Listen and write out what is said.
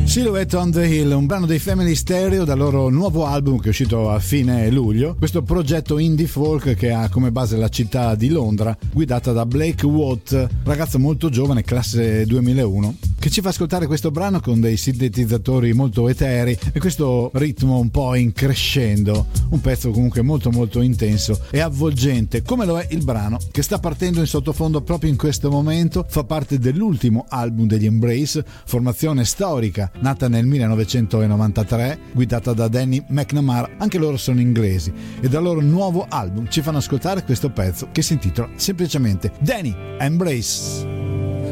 Silhouette on the Hill, un brano dei Family Stereo dal loro nuovo album che è uscito a fine luglio. Questo progetto indie folk che ha come base la città di Londra, guidata da Blake Watt, ragazzo molto giovane, classe 2001, che ci fa ascoltare questo brano con dei sintetizzatori molto eterei e questo ritmo un po' in crescendo, un pezzo comunque molto molto intenso e avvolgente, come lo è il brano che sta partendo in sottofondo proprio in questo momento. Fa parte dell'ultimo album degli Embrace, formazione storica nata nel 1993, guidata da Danny McNamara, anche loro sono inglesi, e dal loro nuovo album ci fanno ascoltare questo pezzo che si intitola semplicemente Danny Embrace.